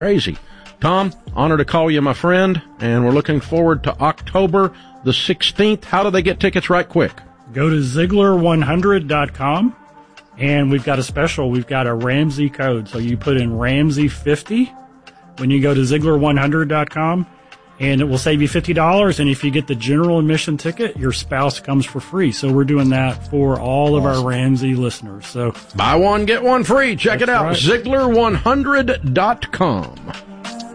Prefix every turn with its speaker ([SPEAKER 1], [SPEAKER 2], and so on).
[SPEAKER 1] Crazy. Tom, honor to call you my friend, and we're looking forward to October the 16th. How do they get tickets right quick?
[SPEAKER 2] Go to Ziegler100.com, and we've got a special. We've got a Ramsey code. So you put in Ramsey50 when you go to Ziegler100.com, and it will save you $50. And if you get the general admission ticket, your spouse comes for free. So we're doing that for all of our Ramsey listeners. So
[SPEAKER 1] buy one, get one free. Check it out.
[SPEAKER 2] Right.
[SPEAKER 1] Ziegler100.com.